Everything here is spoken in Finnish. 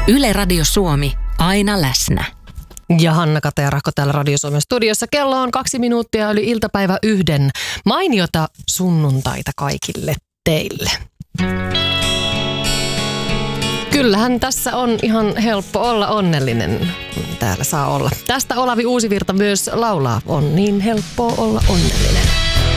Yle Radio Suomi, aina läsnä. Ja Hanna Katearahko täällä Radio Suomen studiossa. Kello on 2 minuuttia yli iltapäivä 1. Mainiota sunnuntaita kaikille teille. Kyllähän tässä on ihan helppo olla onnellinen, kun täällä saa olla. Tästä Olavi Uusivirta myös laulaa. On niin helppoa olla onnellinen.